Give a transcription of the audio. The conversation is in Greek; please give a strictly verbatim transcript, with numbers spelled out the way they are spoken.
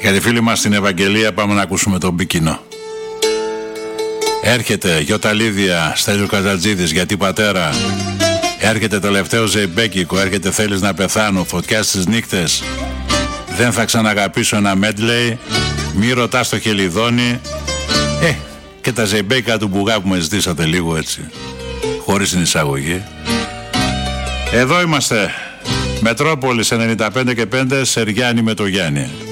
Για τη φίλη μας στην Ευαγγελία πάμε να ακούσουμε τον Πικινό. Έρχεται Γιώτα Λίδια, Στέλιος Καζατζίδης, γιατί πατέρα. Έρχεται τελευταίο Ζεϊμπέκικο, έρχεται θέλεις να πεθάνω, φωτιά στις νύχτες. Δεν θα ξαναγαπήσω ένα medley. Μη ρωτάς το Χελιδόνι. Ε, και τα Ζεϊμπέικα του Μπουγά που με ζητήσατε λίγο έτσι, χωρίς την εισαγωγή. Εδώ είμαστε. Μετρόπολης ενενήντα πέντε και πέντε, Σεριάννη με το Γιάννη.